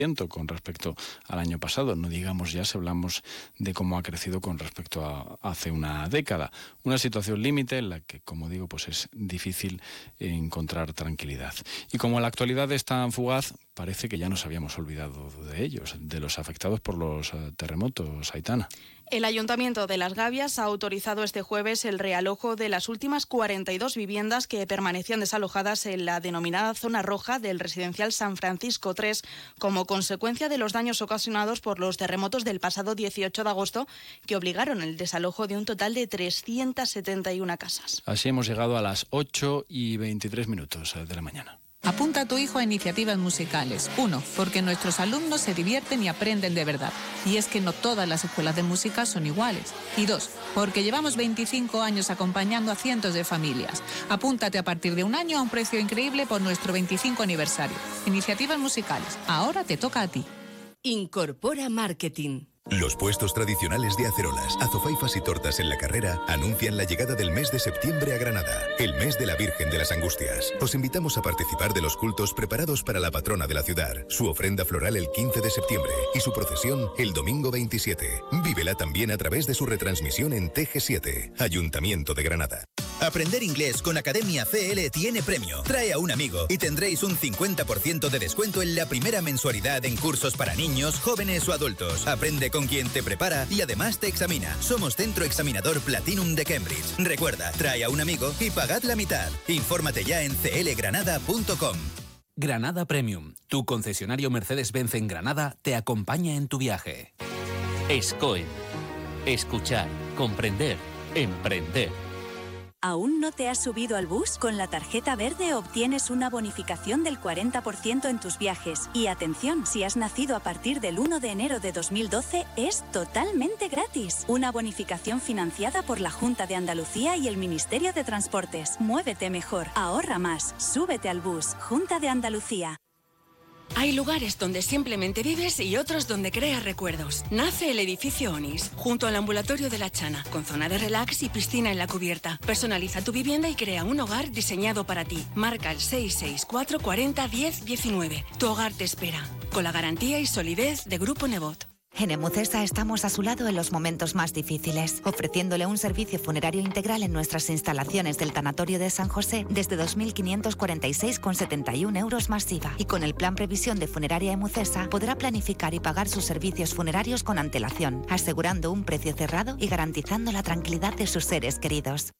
con respecto al año pasado. No digamos ya si hablamos de cómo ha crecido con respecto a hace una década. Una situación límite en la que, como digo, pues es difícil encontrar tranquilidad. Y como la actualidad es tan fugaz, parece que ya nos habíamos olvidado de ellos, de los afectados por los terremotos, Aitana. El Ayuntamiento de Las Gavias ha autorizado este jueves el realojo de las últimas 42 viviendas que permanecían desalojadas en la denominada zona roja del residencial San Francisco 3 como consecuencia de los daños ocasionados por los terremotos del pasado 18 de agosto que obligaron el desalojo de un total de 371 casas. Así hemos llegado a las 8:23 de la mañana. Apunta a tu hijo a iniciativas musicales. 1, porque nuestros alumnos se divierten y aprenden de verdad. Y es que no todas las escuelas de música son iguales. Y 2, porque llevamos 25 años acompañando a cientos de familias. Apúntate a partir de un año a un precio increíble por nuestro 25 aniversario. Iniciativas musicales. Ahora te toca a ti. Incorpora Marketing. Los puestos tradicionales de acerolas, azofaifas y tortas en la Carrera anuncian la llegada del mes de septiembre a Granada, el mes de la Virgen de las Angustias. Os invitamos a participar de los cultos preparados para la patrona de la ciudad, su ofrenda floral el 15 de septiembre y su procesión el domingo 27. Vívela también a través de su retransmisión en TG7, Ayuntamiento de Granada. Aprender inglés con Academia CL tiene premio. Trae a un amigo y tendréis un 50% de descuento en la primera mensualidad en cursos para niños, jóvenes o adultos. Aprende con quien te prepara y además te examina. Somos Centro Examinador Platinum de Cambridge. Recuerda, trae a un amigo y pagad la mitad. Infórmate ya en clgranada.com. Granada Premium, tu concesionario Mercedes-Benz en Granada, te acompaña en tu viaje. SCOEN. Escuchar, comprender, emprender. ¿Aún no te has subido al bus? Con la tarjeta verde obtienes una bonificación del 40% en tus viajes. Y atención, si has nacido a partir del 1 de enero de 2012, es totalmente gratis. Una bonificación financiada por la Junta de Andalucía y el Ministerio de Transportes. Muévete mejor, ahorra más, súbete al bus. Junta de Andalucía. Hay lugares donde simplemente vives y otros donde creas recuerdos. Nace el edificio Onis, junto al ambulatorio de La Chana, con zona de relax y piscina en la cubierta. Personaliza tu vivienda y crea un hogar diseñado para ti. Marca el 664 40 10 19. Tu hogar te espera, con la garantía y solidez de Grupo Nebot. En Emucesa estamos a su lado en los momentos más difíciles, ofreciéndole un servicio funerario integral en nuestras instalaciones del Tanatorio de San José desde 2.546,71 euros más IVA. Y con el plan Previsión de Funeraria Emucesa podrá planificar y pagar sus servicios funerarios con antelación, asegurando un precio cerrado y garantizando la tranquilidad de sus seres queridos.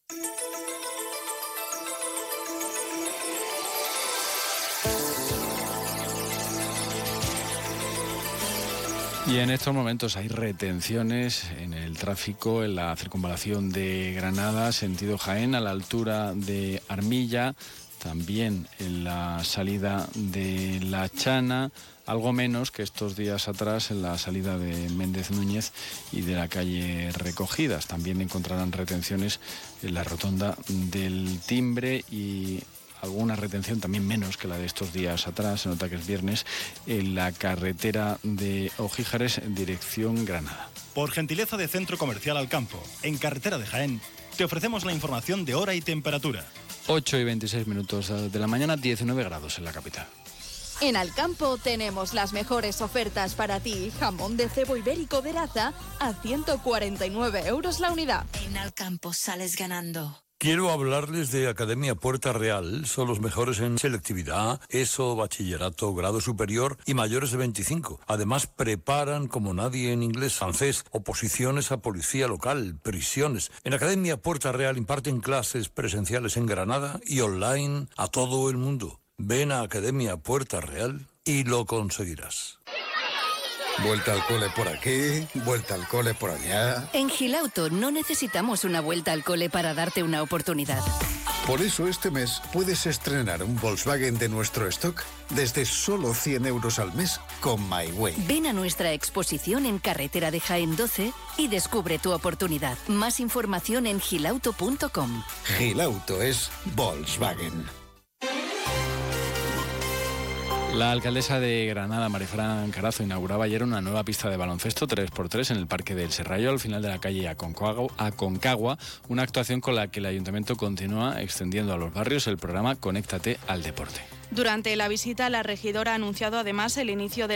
Y en estos momentos hay retenciones en el tráfico en la circunvalación de Granada, sentido Jaén, a la altura de Armilla, también en la salida de La Chana, algo menos que estos días atrás en la salida de Méndez Núñez y de la calle Recogidas. También encontrarán retenciones en la rotonda del Timbre y alguna retención también menos que la de estos días atrás, se nota que es viernes, en la carretera de Ojíjares en dirección Granada. Por gentileza de Centro Comercial Alcampo, en carretera de Jaén, te ofrecemos la información de hora y temperatura. 8:26 de la mañana, 19 grados en la capital. En Alcampo tenemos las mejores ofertas para ti. Jamón de cebo ibérico de raza a 149 euros la unidad. En Alcampo sales ganando. Quiero hablarles de Academia Puerta Real. Son los mejores en selectividad, ESO, bachillerato, grado superior y mayores de 25. Además, preparan como nadie en inglés, francés, oposiciones a policía local, prisiones. En Academia Puerta Real imparten clases presenciales en Granada y online a todo el mundo. Ven a Academia Puerta Real y lo conseguirás. Vuelta al cole por aquí, vuelta al cole por allá. En Gilauto no necesitamos una vuelta al cole para darte una oportunidad. Por eso este mes puedes estrenar un Volkswagen de nuestro stock desde solo 100 euros al mes con MyWay. Ven a nuestra exposición en Carretera de Jaén 12 y descubre tu oportunidad. Más información en gilauto.com. Gilauto es Volkswagen. La alcaldesa de Granada, Marifran Carazo, inauguraba ayer una nueva pista de baloncesto 3x3 en el Parque del Serrallo, al final de la calle Aconcagua, una actuación con la que el ayuntamiento continúa extendiendo a los barrios el programa Conéctate al Deporte. Durante la visita, la regidora ha anunciado además el inicio de